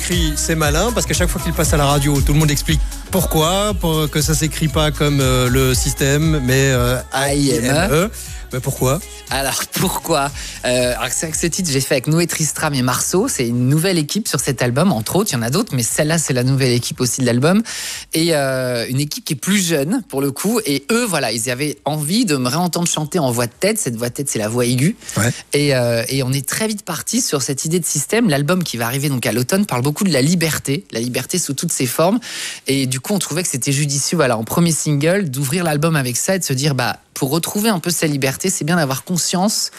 écrit, c'est malin, parce qu'à chaque fois qu'il passe à la radio, tout le monde explique pourquoi, pour que ça s'écrit pas comme le système, mais AIME. Mais pourquoi ? Alors pourquoi alors c'est vrai que ce titre j'ai fait avec Noé Tristram et Marceau. C'est une nouvelle équipe sur cet album, entre autres. Il y en a d'autres, mais celle-là c'est la nouvelle équipe aussi de l'album. Et une équipe qui est plus jeune pour le coup. Et eux, voilà, ils avaient envie de me réentendre chanter en voix de tête. Cette voix de tête, c'est la voix aiguë. Ouais. Et on est très vite parti sur cette idée de système. L'album qui va arriver donc à l'automne parle beaucoup de la liberté sous toutes ses formes. Et du coup, on trouvait que c'était judicieux, voilà, en premier single, d'ouvrir l'album avec ça et de se dire, pour retrouver un peu sa liberté, c'est bien d'avoir conscience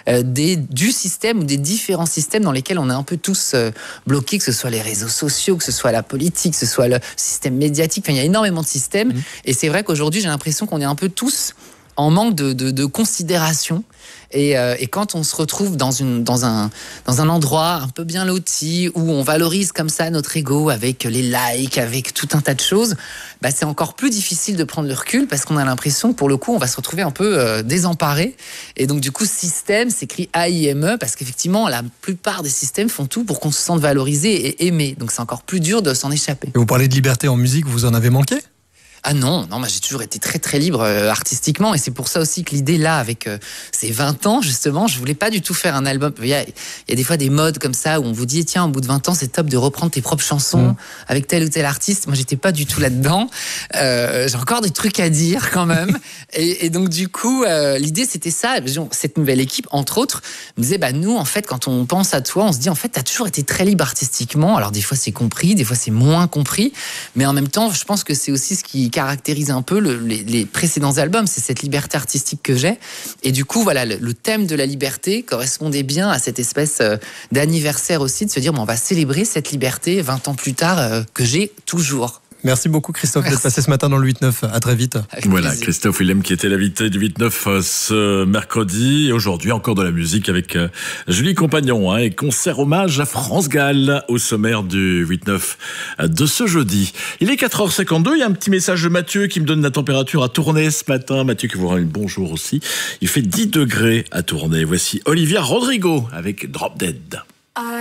du système ou des différents systèmes dans lesquels on est un peu tous bloqués, que ce soit les réseaux sociaux, que ce soit la politique, que ce soit le système médiatique. Enfin, il y a énormément de systèmes. Et c'est vrai qu'aujourd'hui, j'ai l'impression qu'on est un peu tous en manque de considération. Et quand on se retrouve dans un endroit un peu bien loti, où on valorise comme ça notre ego avec les likes, avec tout un tas de choses, c'est encore plus difficile de prendre le recul parce qu'on a l'impression que pour le coup, on va se retrouver un peu désemparé. Et donc du coup, système s'écrit AIME parce qu'effectivement, la plupart des systèmes font tout pour qu'on se sente valorisé et aimé. Donc c'est encore plus dur de s'en échapper. Et vous parlez de liberté en musique, vous en avez manqué ? Ah non, moi j'ai toujours été très très libre artistiquement et c'est pour ça aussi que l'idée là avec ces 20 ans justement, je voulais pas du tout faire un album. Il y a des fois des modes comme ça où on vous dit tiens au bout de 20 ans c'est top de reprendre tes propres chansons avec tel ou tel artiste. Moi j'étais pas du tout là-dedans. J'ai encore des trucs à dire quand même et donc du coup l'idée c'était ça. Cette nouvelle équipe entre autres me disait nous en fait quand on pense à toi on se dit en fait t'as toujours été très libre artistiquement. Alors des fois c'est compris, des fois c'est moins compris, mais en même temps je pense que c'est aussi ce qui caractérise un peu les précédents albums, c'est cette liberté artistique que j'ai. Et du coup, voilà, le thème de la liberté correspondait bien à cette espèce d'anniversaire aussi, de se dire, on va célébrer cette liberté 20 ans plus tard que j'ai toujours. Merci beaucoup Christophe d'être passé ce matin dans le 8-9. À très vite. Voilà, Christophe Willem qui était l'invité du 8-9 ce mercredi. Et aujourd'hui, encore de la musique avec Julie Compagnon et concert hommage à France Gall au sommaire du 8-9 de ce jeudi. Il est 4h52. Il y a un petit message de Mathieu qui me donne la température à Tournai ce matin. Mathieu qui vous rend un bonjour aussi. Il fait 10 degrés à Tournai. Voici Olivia Rodrigo avec Drop Dead.